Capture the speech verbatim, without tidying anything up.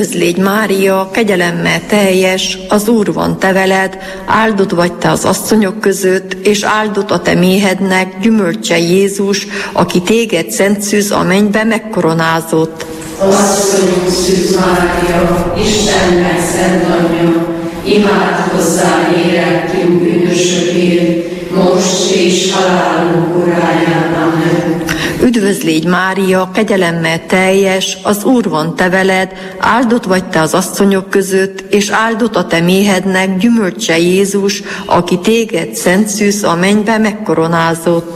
Üdvözl légy Mária, kegyelemmel teljes, az Úr van te veled, áldott vagy te az asszonyok között, és áldott a te méhednek gyümölcse Jézus, aki téged szent szűz a mennybe megkoronázott. Asszonyunk Szűz Mária, Istennek szent anyja, imádkozzál érettünk bűnösökért, most és halálunk óráján. Amen. Üdvözl légy Mária, kegyelemmel teljes, az Úr van te veled, áldott vagy te az asszonyok között, és áldott a te méhednek gyümölcse Jézus, aki téged szent szűz a mennybe megkoronázott.